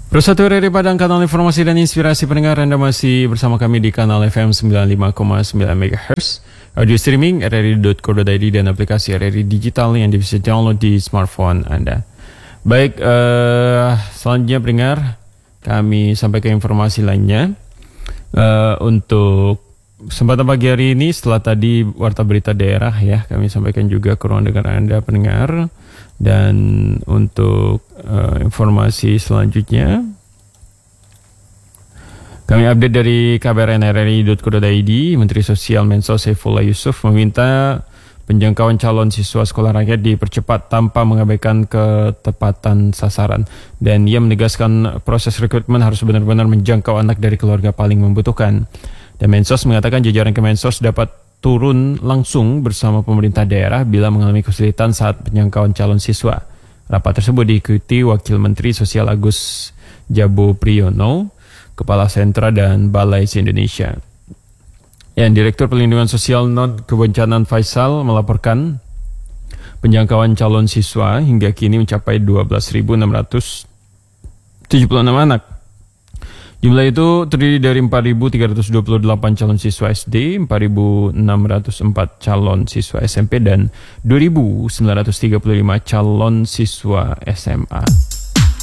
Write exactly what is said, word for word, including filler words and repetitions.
Bersatu R R I Padang, kanal informasi dan inspirasi pendengar. Anda masih bersama kami di kanal F M sembilan puluh lima koma sembilan megahertz, audio streaming r r i dot co dot i d dan aplikasi R R I Digital yang bisa download di smartphone Anda. Baik, uh, selanjutnya pendengar, kami sampai ke informasi lainnya. Uh, untuk kesempatan pagi hari ini, setelah tadi warta berita daerah ya, kami sampaikan juga ke ruang dengar Anda pendengar. Dan untuk uh, informasi selanjutnya, kami update dari k b r n r r i dot co dot i d. Menteri Sosial Mensos Saifullah Yusuf meminta penjangkauan calon siswa sekolah rakyat dipercepat tanpa mengabaikan ketepatan sasaran. Dan ia menegaskan proses rekrutmen harus benar-benar menjangkau anak dari keluarga paling membutuhkan. Dan Mensos mengatakan jajaran Kemensos dapat turun langsung bersama pemerintah daerah bila mengalami kesulitan saat penjangkauan calon siswa. Rapat tersebut diikuti Wakil Menteri Sosial Agus Jabo Priyono, Kepala Sentra dan Balai Indonesia. Yang Direktur Perlindungan Sosial Non Kebencanaan Faisal melaporkan penjangkauan calon siswa hingga kini mencapai dua belas ribu enam ratus tujuh puluh enam anak. Jumlah itu terdiri dari empat ribu tiga ratus dua puluh delapan calon siswa S D, empat ribu enam ratus empat calon siswa S M P, dan dua ribu sembilan ratus tiga puluh lima calon siswa S M A.